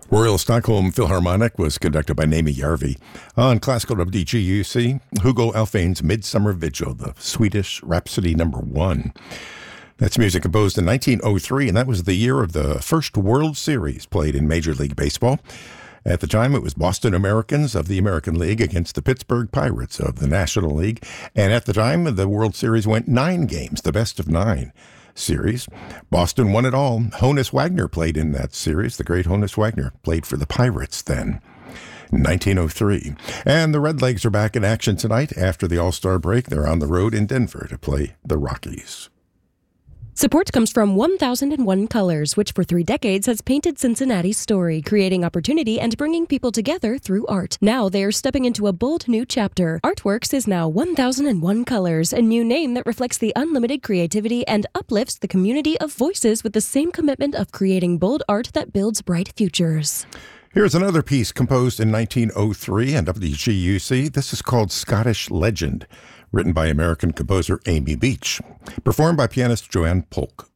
Royal Stockholm Philharmonic was conducted by Naomi Järvi. On classical WGUC, Hugo Alfvén's Midsummer Vigil, the Swedish Rhapsody No. 1. That's music composed in 1903, and that was the year of the first World Series played in Major League Baseball. At the time, it was Boston Americans of the American League against the Pittsburgh Pirates of the National League. And at the time, the World Series went 9 games, the best of 9 series. Boston won it all. Honus Wagner played in that series. The great Honus Wagner played for the Pirates then. 1903. And the Redlegs are back in action tonight. After the All-Star break, they're on the road in Denver to play the Rockies. Support comes from 1001 Colors, which for 3 decades has painted Cincinnati's story, creating opportunity and bringing people together through art. Now they are stepping into a bold new chapter. Artworks is now 1001 Colors, a new name that reflects the unlimited creativity and uplifts the community of voices with the same commitment of creating bold art that builds bright futures. Here's another piece composed in 1903 and WGUC. This is called Scottish Legend, written by American composer Amy Beach, performed by pianist Joanne Polk.